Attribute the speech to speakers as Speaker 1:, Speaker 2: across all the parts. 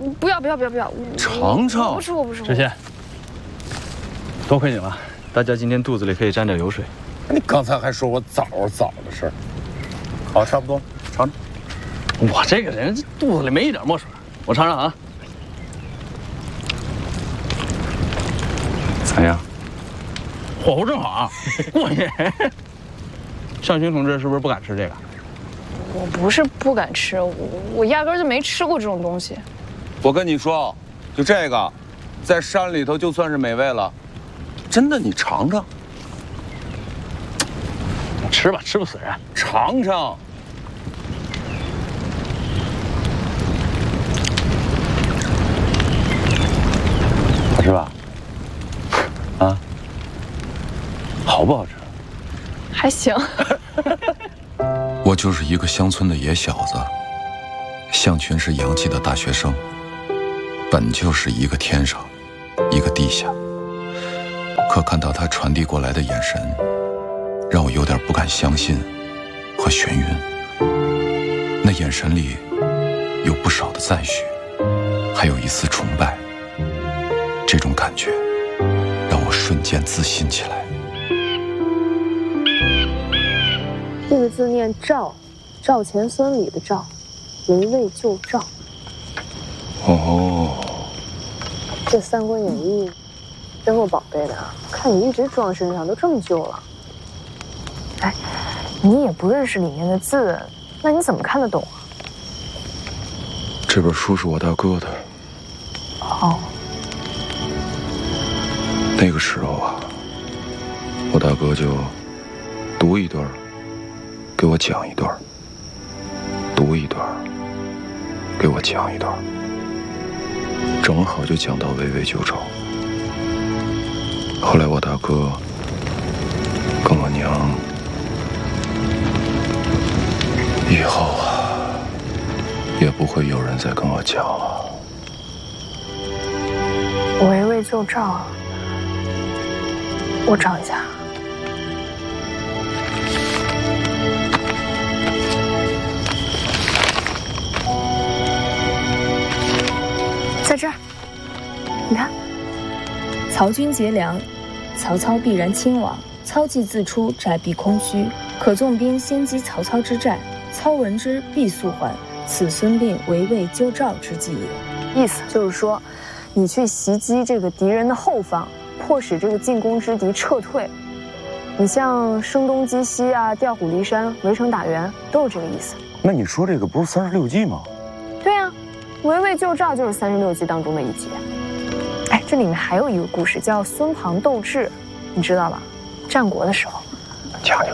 Speaker 1: 不要！
Speaker 2: 尝尝。
Speaker 1: 不吃。
Speaker 3: 知县，多亏你了，大家今天肚子里可以沾点油水。
Speaker 2: 你刚才还说我枣的事儿，好，差不多，尝尝。
Speaker 3: 我这个人肚子里没一点墨水，我尝尝啊。
Speaker 2: 咋样？
Speaker 3: 火候正好啊，过瘾。向勋同志是不是不敢吃这个？
Speaker 1: 我不是不敢吃，我压根就没吃过这种东西。
Speaker 2: 我跟你说，就这个，在山里头就算是美味了。真的，你尝尝。
Speaker 3: 吃吧，吃不死人。
Speaker 2: 尝尝。好吃吧？啊？好不好吃？
Speaker 1: 还行。
Speaker 4: 我就是一个乡村的野小子，向群是洋气的大学生，本就是一个天上，一个地下。可看到他传递过来的眼神，让我有点不敢相信和眩晕。那眼神里有不少的赞许，还有一丝崇拜。这种感觉让我瞬间自信起来。
Speaker 5: 这个字念赵，赵钱孙李的赵，围魏救赵。
Speaker 4: 哦，
Speaker 5: 这《三国演义》真够宝贝的，看你一直装身上，都这么久了。哎，你也不认识里面的字，那你怎么看得懂啊？
Speaker 4: 这本书是我大哥的。
Speaker 5: 哦。
Speaker 4: 那个时候啊，我大哥就读一段，给我讲一段；读一段，给我讲一段，正好就讲到围魏救赵。后来我大哥跟我娘，以后啊，也不会有人再跟我讲了。
Speaker 5: 围魏救赵。我找一下。在这儿，你看，
Speaker 6: 曹军结粮，曹操必然亲往。操既自出，寨必空虚。可纵兵先击曹操之寨，操闻之必速还。此孙膑围魏救赵之计也。
Speaker 5: 意思就是说，你去袭击这个敌人的后方。迫使这个进攻之敌撤退，你像声东击西啊、调虎离山、围城打援，都是这个意思。
Speaker 2: 那你说这个不是36计吗？
Speaker 5: 对啊，围魏救赵就是36计当中的一节。哎，这里面还有一个故事叫孙庞斗智，你知道吧？战国的时候。
Speaker 2: 讲讲。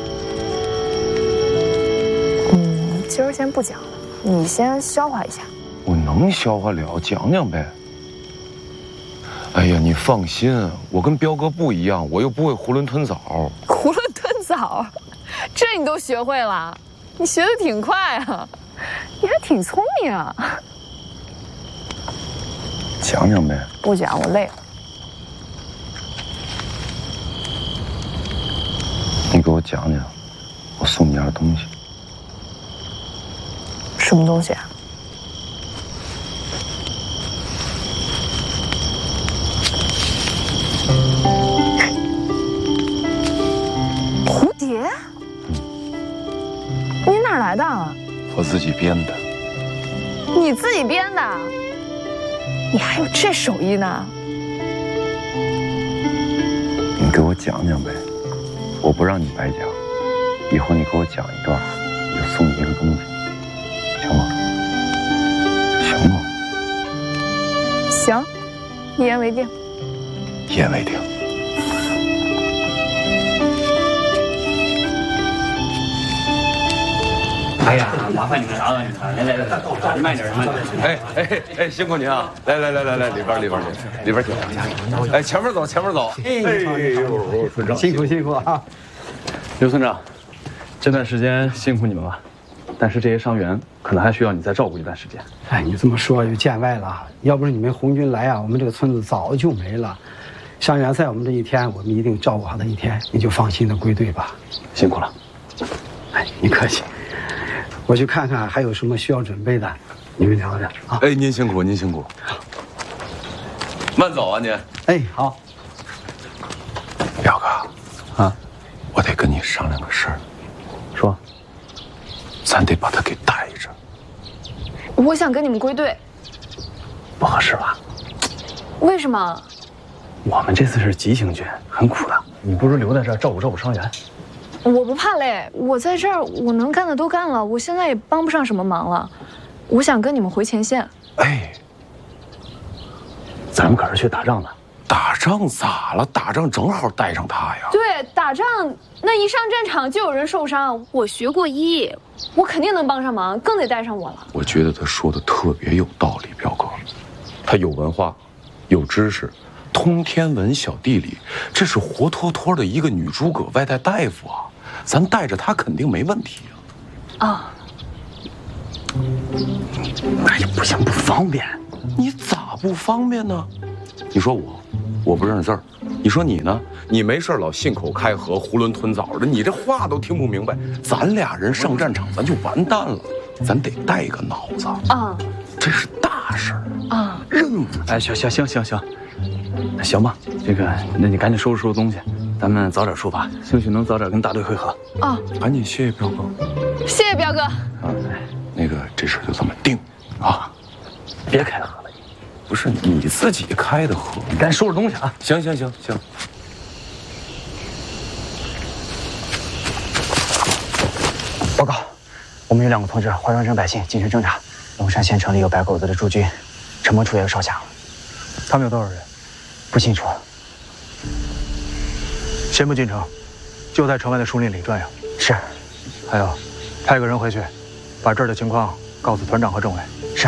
Speaker 5: 今儿先不讲了，你先消化一下。
Speaker 2: 我能消化了，讲讲呗。哎呀，你放心，我跟彪哥不一样，我又不会囫囵吞枣。
Speaker 1: 囫囵吞枣，这你都学会了？你学得挺快啊，你还挺聪明啊。
Speaker 2: 讲讲呗。
Speaker 5: 不讲，我累了。
Speaker 2: 你给我讲讲，我送你点东西。
Speaker 5: 什么东西啊？蝴蝶？你哪儿来的？
Speaker 4: 我自己编的。
Speaker 1: 你自己编的？你还有这手艺呢？
Speaker 2: 你给我讲讲呗，我不让你白讲，以后你给我讲一段，我就送你一个东西，行吗？行吗？
Speaker 1: 行，一言为定。
Speaker 4: 一言为定。
Speaker 3: 哎呀，麻烦你们打扰你们了，来，慢点，慢点。
Speaker 2: 哎，辛苦您啊！来，里边请。哎，前面走。哎呦，村长
Speaker 7: 辛苦啊！
Speaker 3: 刘村长，这段时间辛苦你们了，但是这些伤员可能还需要你再照顾一段时间。
Speaker 7: 哎，你这么说就见外了，要不是你们红军来啊，我们这个村子早就没了。上元赛我们这一天，我们一定照顾好他一天，你就放心的归队吧。
Speaker 3: 辛苦了。
Speaker 7: 哎，你客气。 我去看看还有什么需要准备的，你们聊聊啊。
Speaker 4: 哎，您辛苦，您辛苦。慢走啊您。
Speaker 7: 哎，好。
Speaker 2: 表哥，啊，我得跟你商量个事儿。
Speaker 3: 说。
Speaker 2: 咱得把他给带着。
Speaker 1: 我想跟你们归队。
Speaker 3: 不合适吧？
Speaker 1: 为什么？
Speaker 3: 我们这次是急行军，很苦的。你不如留在这儿照顾伤员。
Speaker 1: 我不怕累，我在这儿我能干的都干了，我现在也帮不上什么忙了。我想跟你们回前线。
Speaker 2: 哎，
Speaker 3: 咱们可是去打仗的。
Speaker 2: 打仗咋了？打仗正好带上他呀。
Speaker 1: 对，打仗那一上战场就有人受伤，我学过医，我肯定能帮上忙，更得带上我了。
Speaker 2: 我觉得他说的特别有道理，表哥，他有文化，有知识。通天文晓地理，这是活脱脱的一个女诸葛外带大夫啊！咱带着她肯定没问题啊。
Speaker 1: 啊。
Speaker 3: 哎呀，不行，不方便。
Speaker 2: 你咋不方便呢？你说我不认识字儿，你说你呢？你没事老信口开河、囫囵吞枣的，你这话都听不明白。咱俩人上战场，咱就完蛋了。咱得带个脑子啊！这是大事儿啊，任务。
Speaker 3: 哎，行，那行吧，那你赶紧收拾东西，咱们早点出发，兴许能早点跟大队会合。
Speaker 1: 啊，
Speaker 2: 赶紧谢谢彪哥，
Speaker 1: 谢谢彪哥。
Speaker 2: 啊，那个这事就这么定啊，
Speaker 3: 别开河了。
Speaker 2: 不是你自己开的河，
Speaker 3: 你赶紧收拾东西啊！
Speaker 2: 行。
Speaker 8: 报告，我们有2个同志化妆成百姓进行侦查，龙山县城里有白狗子的驻军，城门处也有哨卡。
Speaker 3: 他们有多少人？
Speaker 8: 不清楚。
Speaker 3: 先不进城，就在城外的树林里转悠。
Speaker 8: 是。
Speaker 3: 还有，派个人回去，把这儿的情况告诉团长和政委。
Speaker 8: 是。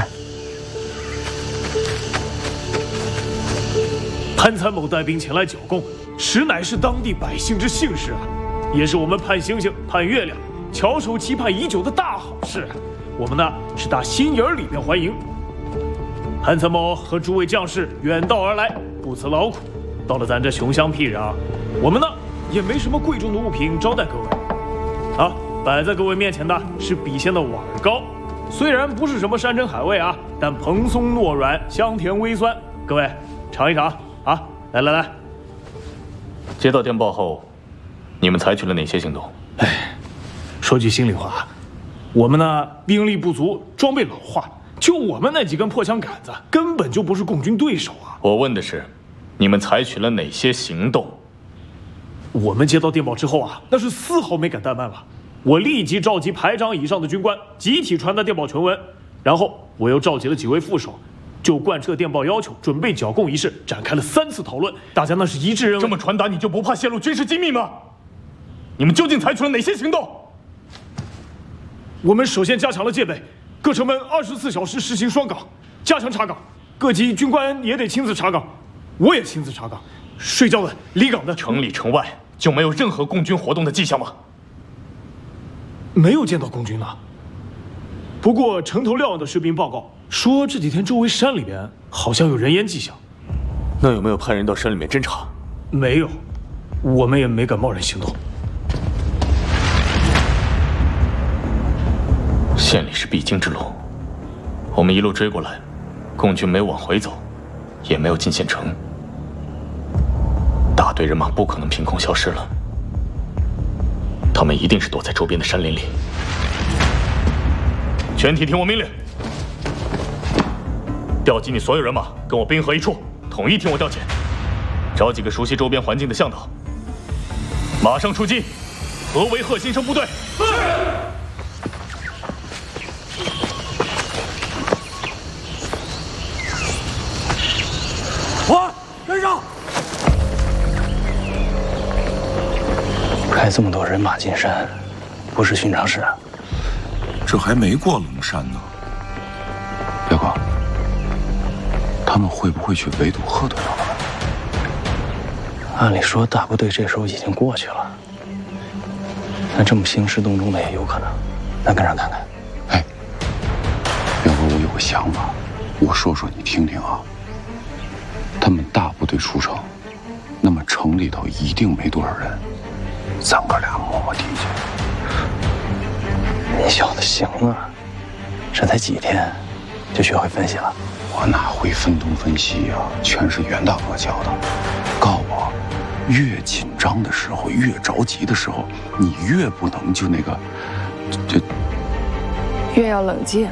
Speaker 9: 潘参谋带兵前来剿共，实乃是当地百姓之幸事啊，也是我们盼星星盼月亮，翘首期盼已久的大好事。我们呢是打心眼里边欢迎。潘参谋和诸位将士远道而来，不辞劳苦，到了咱这穷乡僻壤，我们呢也没什么贵重的物品招待各位。啊，摆在各位面前的是笔仙的碗糕，虽然不是什么山珍海味啊，但蓬松糯软，香甜微酸，各位尝一尝啊！来，
Speaker 10: 接到电报后，你们采取了哪些行动？
Speaker 9: 说句心里话，我们呢兵力不足，装备老化。就我们那几根破枪杆子，根本就不是共军对手啊！
Speaker 10: 我问的是，你们采取了哪些行动？
Speaker 9: 我们接到电报之后啊，那是丝毫没敢怠慢了。我立即召集排长以上的军官，集体传达电报全文，然后我又召集了几位副手，就贯彻电报要求，准备剿共一事展开了3次讨论。大家那是一致认为，
Speaker 10: 这么传达，你就不怕泄露军事机密吗？你们究竟采取了哪些行动？
Speaker 9: 我们首先加强了戒备。各城门24小时实行双岗，加强查岗，各级军官也得亲自查岗，我也亲自查岗，睡觉的、离岗的。
Speaker 10: 城里城外就没有任何共军活动的迹象吗？
Speaker 9: 没有见到共军呢。不过城头瞭望的士兵报告说，这几天周围山里边好像有人烟迹象。
Speaker 10: 那有没有派人到山里面侦查？
Speaker 9: 没有，我们也没敢贸然行动。
Speaker 10: 县里是必经之路，我们一路追过来，共军没往回走，也没有进县城，大队人马不可能凭空消失了，他们一定是躲在周边的山林里。全体听我命令，调集你所有人马，跟我兵合一处，统一听我调遣，找几个熟悉周边环境的向导，马上出击，合围贺新生部队。是。
Speaker 3: 跟上！
Speaker 8: 派这么多人马进山，不是寻常事啊。
Speaker 2: 这还没过龙山呢。彪哥，他们会不会去围堵贺队长？
Speaker 8: 按理说，大部队这时候已经过去了，但这么兴师动众的也有可能。咱跟上看看。
Speaker 2: 哎，彪哥，我有个想法，我说说你听听啊。他们大部队出城，那么城里头一定没多少人，咱哥俩磨磨地去。
Speaker 8: 你小子行啊，这才几天就学会分析了。
Speaker 2: 我哪会分东分西呀？全是袁大哥教的。告诉我，越紧张的时候，越着急的时候，你越不能就那个，
Speaker 5: 越要冷静，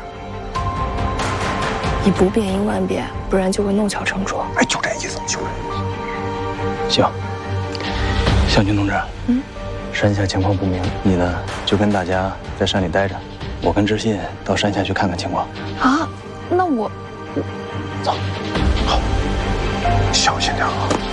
Speaker 5: 以不变应万变，不然就会弄巧成拙。
Speaker 2: 哎，就这意思，就这意
Speaker 8: 思。行，向军同志，山下情况不明，你呢就跟大家在山里待着，我跟知信到山下去看看情况。
Speaker 5: 啊，那我。
Speaker 2: 走，好，小心点啊。